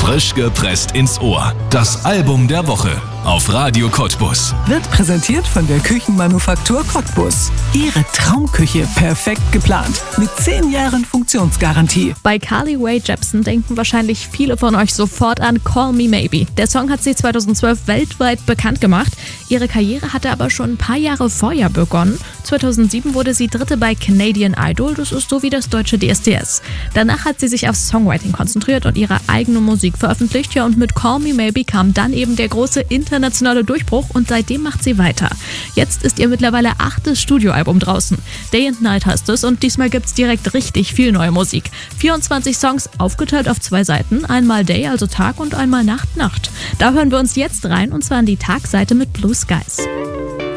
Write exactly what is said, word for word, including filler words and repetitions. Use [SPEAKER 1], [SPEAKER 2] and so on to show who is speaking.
[SPEAKER 1] Frisch gepresst ins Ohr. Das Album der Woche auf Radio Cottbus.
[SPEAKER 2] Wird präsentiert von der Küchenmanufaktur Cottbus. Ihre Traumküche perfekt geplant. Mit zehn Jahren Funktionsgarantie.
[SPEAKER 3] Bei Carly Rae Jepsen denken wahrscheinlich viele von euch sofort an Call Me Maybe. Der Song hat sie zweitausendzwölf weltweit bekannt gemacht. Ihre Karriere hatte aber schon ein paar Jahre vorher begonnen. zweitausendsieben wurde sie Dritte bei Canadian Idol. Das ist so wie das deutsche D S D S. Danach hat sie sich auf Songwriting konzentriert und ihre eigene Musik veröffentlicht. Ja, und mit Call Me Maybe kam dann eben der große internationale Durchbruch und seitdem macht sie weiter. Jetzt ist ihr mittlerweile achtes Studioalbum draußen. Day and Night heißt es und diesmal gibt's direkt richtig viel neue Musik. vierundzwanzig Songs aufgeteilt auf zwei Seiten. Einmal Day, also Tag, und einmal Nacht, Nacht. Da hören wir uns jetzt rein und zwar an die Tagseite mit Blue Skies.